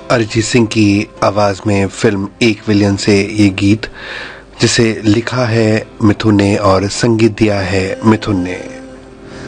अरिजीत सिंह की आवाज़ में फिल्म एक विलियन से ये गीत, जिसे लिखा है मिथुन ने और संगीत दिया है मिथुन ने।